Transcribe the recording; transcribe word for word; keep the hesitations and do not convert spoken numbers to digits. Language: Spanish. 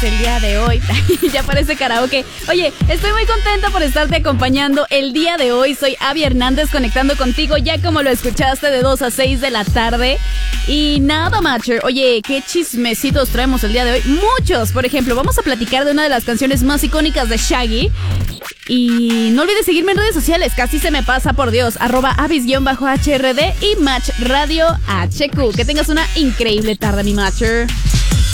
el día de hoy. Ya parece karaoke. Oye, estoy muy contenta por estarte acompañando el día de hoy. Soy Abby Hernández conectando contigo ya como lo escuchaste de dos a seis de la tarde. Y nada, Matcher. Oye, ¿qué chismecitos traemos el día de hoy? Muchos. Por ejemplo, vamos a platicar de una de las canciones más icónicas de Shaggy. Y no olvides seguirme en redes sociales, casi se me pasa, por Dios, arroba avis-hrd y Match Radio H Q. Que tengas una increíble tarde, mi Matcher.